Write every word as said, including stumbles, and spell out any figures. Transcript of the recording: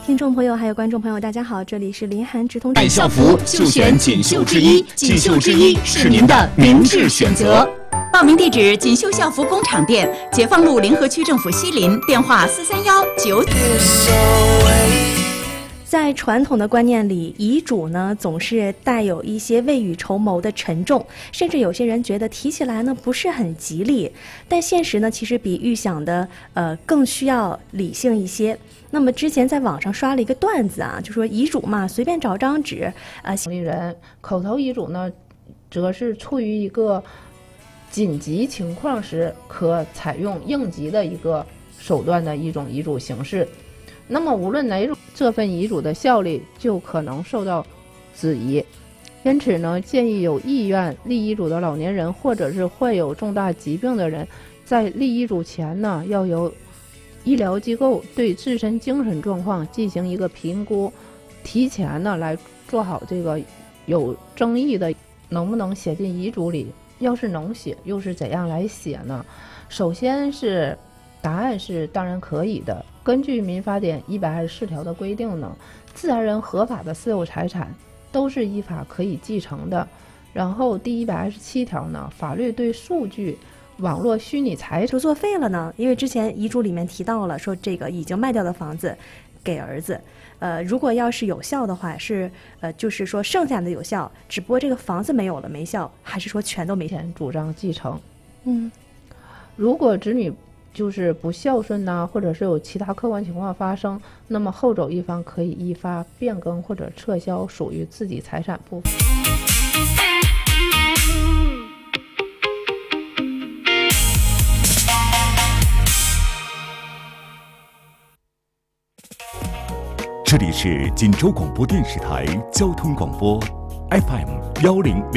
听众朋友还有观众朋友大家好，这里是林涵直通爱校服就选锦绣之一，锦绣之一是您的明智选择。 报名地址：锦绣校服工厂店，解放路临河区政府西邻，电话四三幺九。 在传统的观念里，遗嘱呢总是带有一些未雨绸缪的沉重，甚至有些人觉得提起来呢不是很吉利。但现实呢其实比预想的呃更需要理性一些。那么之前在网上刷了一个段子啊，就说遗嘱嘛随便找张纸啊， 呃，人口头遗嘱呢，则是处于一个紧急情况时可采用应急的一个手段的一种遗嘱形式。那么无论哪种，这份遗嘱的效力就可能受到质疑。因此呢，建议有意愿立遗嘱的老年人或者是患有重大疾病的人，在立遗嘱前呢，要由医疗机构对自身精神状况进行一个评估，提前呢来做好这个有争议的能不能写进遗嘱里。要是能写，又是怎样来写呢？首先是答案是当然可以的。根据民法典一百二十四条的规定呢，自然人合法的私有财产都是依法可以继承的。然后第一百二十七条呢，法律对数据网络虚拟财产作废了呢，因为之前遗嘱里面提到了说这个已经卖掉的房子给儿子，呃，如果要是有效的话是呃，就是说剩下的有效，只不过这个房子没有了没效，还是说全都没效？ 主张继承。 嗯， 如果子女就是不孝顺呐、啊，或者是有其他客观情况发生，那么后走一方可以依法变更或者撤销属于自己财产部分。 这里是锦州广播电视台交通广播 F M 幺零零。